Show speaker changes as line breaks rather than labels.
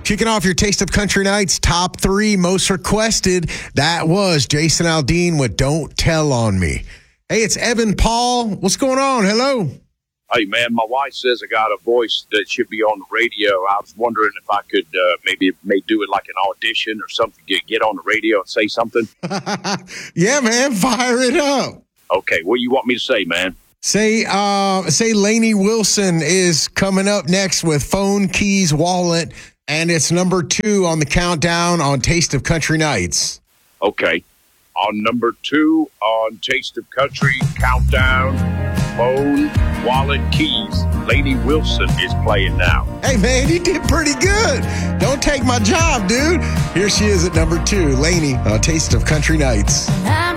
Kicking off your Taste of Country Nights top 3 most requested, that was Jason Aldean with Don't Tell on Me. Hey, it's Evan Paul. What's going on? Hello.
Hey, man, my wife says I got a voice that should be on the radio. I was wondering if I could maybe do it like an audition or something, get on the radio and say something.
Yeah, man, fire it up.
Okay, what do you want me to say, man?
Say Lainey Wilson is coming up next with Phone Keys Wallet, and it's number 2 on the countdown on Taste of Country Nights.
Okay. On number 2 on Taste of Country Countdown, Phone, Wallet, Keys, Lainey Wilson is playing now.
Hey, man, you did pretty good. Don't take my job, dude. Here she is at number 2, Lainey on Taste of Country Nights.